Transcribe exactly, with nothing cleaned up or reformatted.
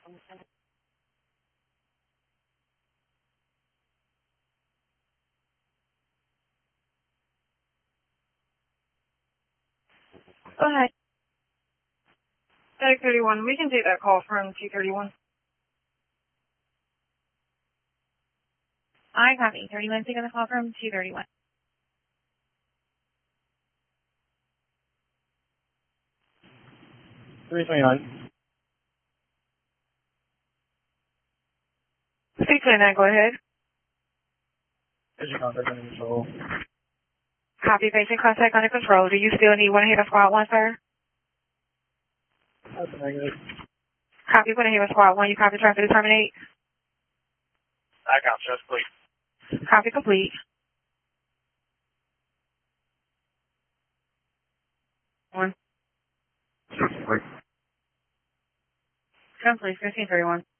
Go ahead. Static thirty-one, we can take that call from two thirty-one. I copy. thirty-one, taking the call from two thirty-one. three twenty-nine. three twenty-nine, go ahead. Is your contact under control? Copy, patient contact under control. Do you still need one to hit a squad one, sir? That's negative. Copy, put a hit a squad one. You copy traffic to terminate? I got you. That's complete. Copy complete. One. Wait. Come please, fifteen thirty-one.